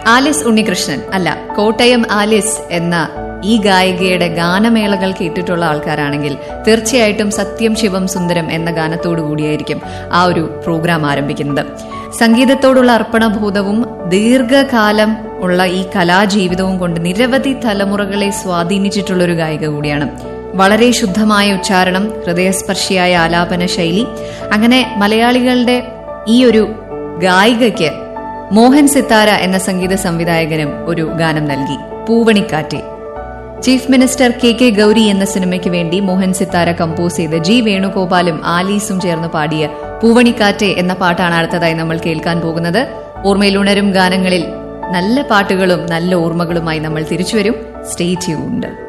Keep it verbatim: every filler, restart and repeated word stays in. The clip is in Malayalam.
ആലിസ് ഉണ്ണികൃഷ്ണൻ അല്ല, കോട്ടയം ആലിസ് എന്ന ഈ ഗായികയുടെ ഗാനമേളകൾ കേട്ടിട്ടുള്ള ആൾക്കാരാണെങ്കിൽ തീർച്ചയായിട്ടും സത്യം ശിവം സുന്ദരം എന്ന ഗാനത്തോടു കൂടിയായിരിക്കും ആ ഒരു പ്രോഗ്രാം ആരംഭിക്കുന്നത്. സംഗീതത്തോടുള്ള അർപ്പണബോധവും ദീർഘകാലം ഉള്ള ഈ കലാജീവിതവും കൊണ്ട് നിരവധി തലമുറകളെ സ്വാധീനിച്ചിട്ടുള്ള ഒരു ഗായിക കൂടിയാണ്. വളരെ ശുദ്ധമായ ഉച്ചാരണം, ഹൃദയസ്പർശിയായ ആലാപന ശൈലി, അങ്ങനെ മലയാളികളുടെ ഈ ഒരു ഗായികയ്ക്ക് മോഹൻ സിത്താര എന്ന സംഗീത സംവിധായകനും ഒരു ഗാനം നൽകി, പൂവണിക്കാറ്റെ. Chief minister K K Gauri എന്ന സിനിമയ്ക്ക് വേണ്ടി മോഹൻ സിത്താര കമ്പോസ് ചെയ്ത് ജി വേണുഗോപാലും ആലീസും ചേർന്ന് പാടിയ പൂവണിക്കാറ്റെ എന്ന പാട്ടാണ് അടുത്തതായി നമ്മൾ കേൾക്കാൻ പോകുന്നത്. ഓർമ്മയിലുണരും ഗാനങ്ങളിൽ നല്ല പാട്ടുകളും നല്ല ഓർമ്മകളുമായി നമ്മൾ തിരിച്ചുവരും. Stay tuned.